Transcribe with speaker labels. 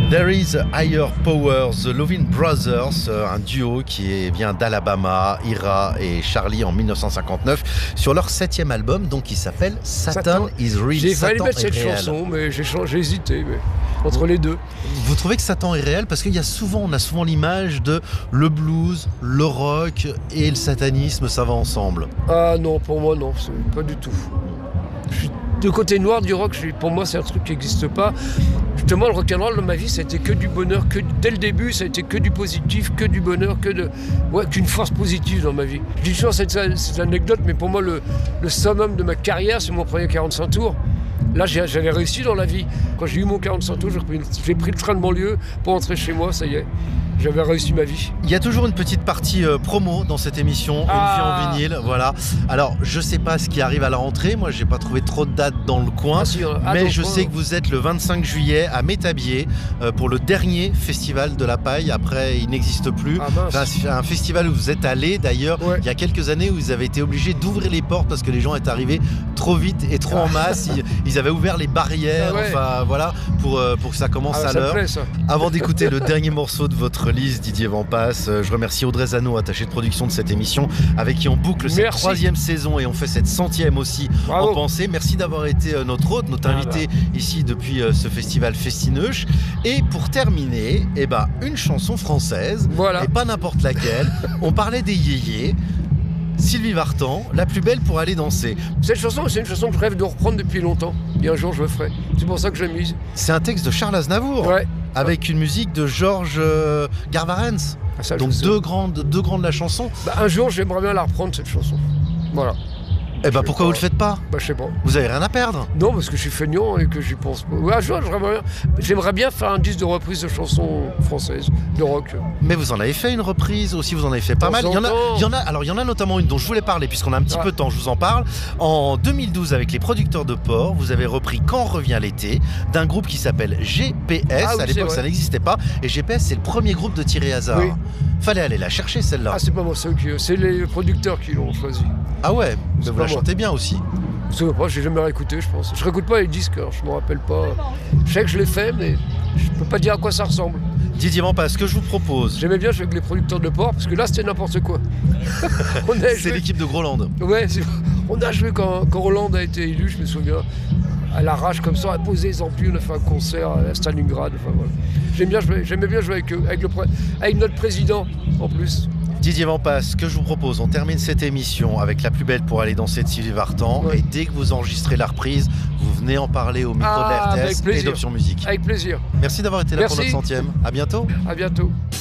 Speaker 1: There is a Higher Power, The Lovin' Brothers, un duo qui vient d'Alabama, Ira et Charlie en 1959, sur leur 7e album, donc qui s'appelle Satan is Real.
Speaker 2: J'ai failli
Speaker 1: Satan
Speaker 2: mettre
Speaker 1: est
Speaker 2: cette
Speaker 1: réel.
Speaker 2: chanson, mais j'ai hésité entre les deux.
Speaker 1: Vous trouvez que Satan est réel? Parce on a souvent l'image de le blues, le rock et le satanisme, ça va ensemble.
Speaker 2: Ah non, pour moi non, c'est pas du tout. Je suis du côté noir du rock, pour moi c'est un truc qui n'existe pas. Justement, le rock'n'roll dans ma vie, ça a été que du bonheur, dès le début, ça a été que du positif, que du bonheur, qu'une force positive dans ma vie. Je dis toujours cette anecdote, mais pour moi, le summum de ma carrière, c'est mon premier 45 tours. Là, j'avais réussi dans la vie. Quand j'ai eu mon 45 tours, j'ai pris le train de banlieue pour rentrer chez moi, ça y est. J'avais réussi ma vie.
Speaker 1: Il y a toujours une petite partie promo dans cette émission, Une vie en vinyle, voilà. Alors, je sais pas ce qui arrive à la rentrée, moi j'ai pas trouvé trop de dates dans le coin, mais je sais que vous êtes le 25 juillet à Métabier pour le dernier festival de la paille, après il n'existe plus. C'est un festival où vous êtes allé d'ailleurs, il y a quelques années où vous avez été obligé d'ouvrir les portes parce que les gens étaient arrivés trop vite et trop en masse, ils avaient ouvert les barrières, enfin voilà, pour que ça commence à l'heure. Avant d'écouter le dernier morceau de votre liste, Didier Vampas, je remercie Audrey Zano, attachée de production de cette émission, avec qui on boucle cette 3e saison et on fait cette 100e aussi en pensée. Merci d'avoir été notre hôte, notre invité ici depuis ce festival Festineuch. Et pour terminer, une chanson française, et pas n'importe laquelle. On parlait des yéyés. Sylvie Vartan, La plus belle pour aller danser.
Speaker 2: Cette chanson, c'est une chanson que je rêve de reprendre depuis longtemps. Et un jour, je le ferai. C'est pour ça que je l'ai mise.
Speaker 1: C'est un texte de Charles Aznavour, avec une musique de Georges Garvarens. Donc deux grands de la chanson.
Speaker 2: Un jour, j'aimerais bien la reprendre, cette chanson. Voilà.
Speaker 1: Pourquoi vous le faites pas?
Speaker 2: Je sais pas.
Speaker 1: Vous avez rien à perdre?
Speaker 2: Non, parce que je suis feignant et que j'y pense pas. Un jour, j'aimerais bien faire un disque de reprise de chansons françaises, de rock.
Speaker 1: Mais vous en avez fait une reprise aussi, vous en avez fait pas mal. Il y en a notamment une dont je voulais parler, puisqu'on a un petit peu de temps, je vous en parle. En 2012, avec les producteurs de Port, vous avez repris Quand revient l'été, d'un groupe qui s'appelle GPS. À l'époque, ça n'existait pas. Et GPS, c'est le premier groupe de Thierry Hazard. Fallait aller la chercher, celle-là.
Speaker 2: C'est pas moi, c'est les producteurs qui l'ont choisi.
Speaker 1: Ah ouais, mais vous la chantez bien aussi.
Speaker 2: Je sais pas, j'ai jamais réécouté, je pense. Je réécoute pas les disques, alors je me rappelle pas. Je sais que je l'ai fait, mais je peux pas dire à quoi ça ressemble.
Speaker 1: Didier Vampas, ce que je vous propose.
Speaker 2: J'aimais bien jouer avec les producteurs de Port, parce que là c'était n'importe quoi.
Speaker 1: C'est l'équipe de Groland.
Speaker 2: Ouais, on a joué quand Roland a été élu, je me souviens. À l'arrache comme ça, à poser les amplis, on a fait un concert à Stalingrad. Enfin, voilà. J'aimais bien jouer avec eux, avec notre président en plus.
Speaker 1: Didier Vampas, ce que je vous propose, on termine cette émission avec La plus belle pour aller danser de Sylvie Vartan. Et dès que vous enregistrez la reprise, vous venez en parler au micro de la RTS et d'Option Musique.
Speaker 2: Avec plaisir.
Speaker 1: Merci d'avoir été là pour notre 100e. À bientôt.
Speaker 2: À bientôt.